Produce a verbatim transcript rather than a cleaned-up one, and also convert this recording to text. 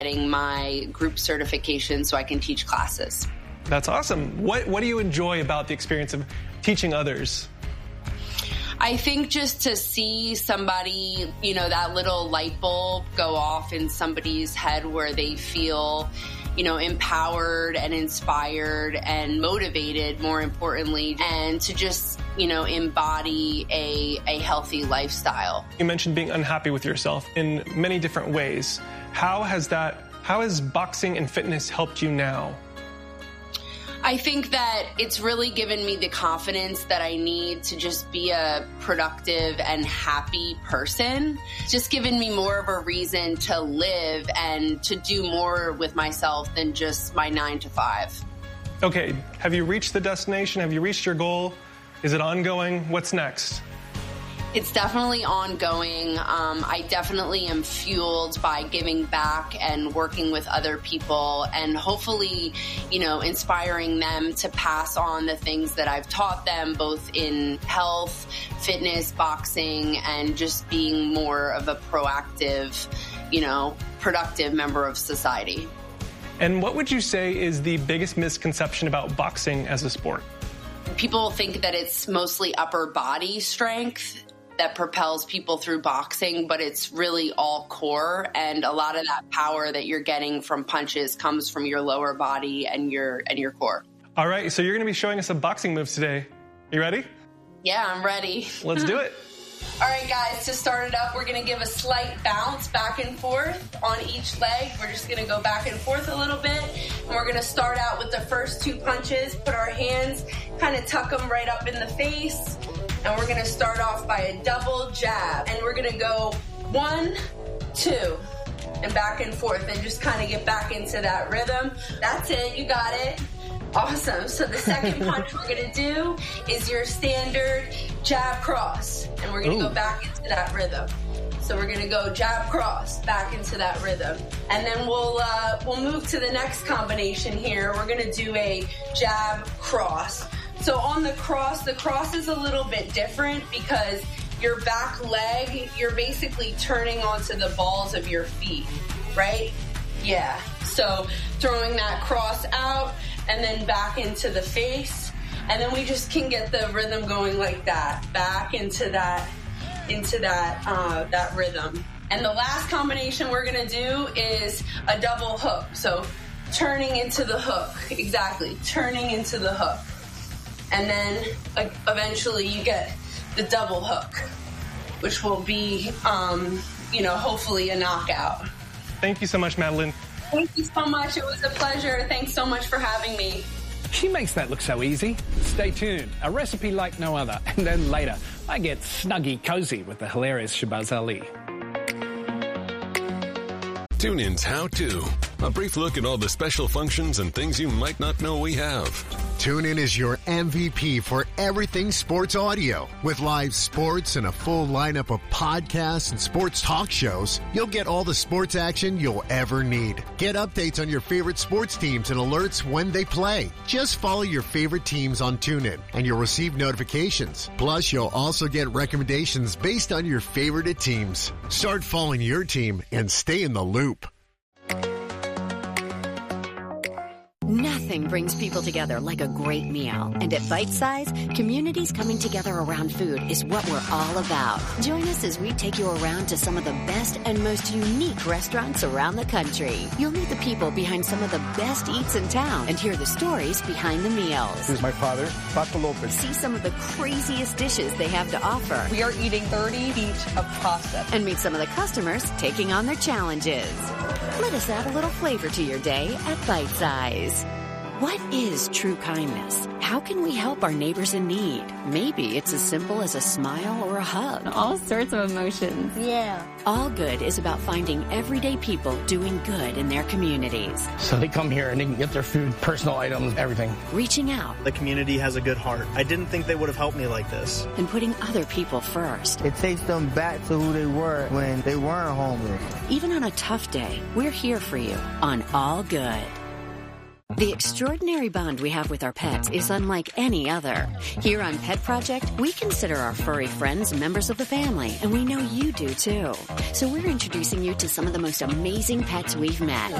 getting my group certification so I can teach classes. That's awesome. What, what do you enjoy about the experience of teaching others? I think just to see somebody, you know, that little light bulb go off in somebody's head where they feel, you know, empowered and inspired and motivated, more importantly, and to just, you know, embody a, a healthy lifestyle. You mentioned being unhappy with yourself in many different ways. How has that, how has boxing and fitness helped you now? I think that it's really given me the confidence that I need to just be a productive and happy person. It's just given me more of a reason to live and to do more with myself than just my nine to five. Okay, have you reached the destination? Have you reached your goal? Is it ongoing? What's next? It's definitely ongoing. Um, I definitely am fueled by giving back and working with other people and hopefully, you know, inspiring them to pass on the things that I've taught them, both in health, fitness, boxing, and just being more of a proactive, you know, productive member of society. And what would you say is the biggest misconception about boxing as a sport? People think that it's mostly upper body strength that propels people through boxing, but it's really all core, and a lot of that power that you're getting from punches comes from your lower body and your and your core. All right, so you're going to be showing us some boxing moves today. You ready? Yeah, I'm ready. Let's do it. All right, guys, to start it up, we're going to give a slight bounce back and forth on each leg. We're just going to go back and forth a little bit, and we're going to start out with the first two punches, put our hands, kind of tuck them right up in the face. And we're going to start off by a double jab. And we're going to go one, two, and back and forth and just kind of get back into that rhythm. That's it. You got it. Awesome. So the second punch we're going to do is your standard jab cross. And we're going to go back into that rhythm. So we're going to go jab cross back into that rhythm. And then we'll uh, we'll move to the next combination here. We're going to do a jab cross. So on the cross, the cross is a little bit different because your back leg, you're basically turning onto the balls of your feet, right? Yeah. So throwing that cross out and then back into the face. And then we just can get the rhythm going like that, back into that, into that, uh, that rhythm. And the last combination we're going to do is a double hook. So turning into the hook. Exactly. Turning into the hook. And then uh, eventually you get the double hook, which will be, um, you know, hopefully a knockout. Thank you so much, Madeline. Thank you so much. It was a pleasure. Thanks so much for having me. She makes that look so easy. Stay tuned. A recipe like no other. And then later, I get snuggy cozy with the hilarious Shabazz Ali. TuneIn's How To. A brief look at all the special functions and things you might not know we have. TuneIn is your M V P for everything sports audio. With live sports and a full lineup of podcasts and sports talk shows, you'll get all the sports action you'll ever need. Get updates on your favorite sports teams and alerts when they play. Just follow your favorite teams on TuneIn, and you'll receive notifications. Plus, you'll also get recommendations based on your favorite teams. Start following your team and stay in the loop. Nothing brings people together like a great meal. And at Bite Size, communities coming together around food is what we're all about. Join us as we take you around to some of the best and most unique restaurants around the country. You'll meet the people behind some of the best eats in town and hear the stories behind the meals. This is my father, Paco Lopez. See some of the craziest dishes they have to offer. We are eating thirty feet of pasta. And meet some of the customers taking on their challenges. Let us add a little flavor to your day at Bite Size. What is true kindness? How can we help our neighbors in need? Maybe it's as simple as a smile or a hug. All sorts of emotions. Yeah. All Good is about finding everyday people doing good in their communities. So they come here and they can get their food, personal items, everything. Reaching out. The community has a good heart. I didn't think they would have helped me like this. And putting other people first. It takes them back to who they were when they weren't homeless. Even on a tough day, we're here for you on All Good. The extraordinary bond we have with our pets is unlike any other. Here on Pet Project, we consider our furry friends members of the family, and we know you do too. So we're introducing you to some of the most amazing pets we've met.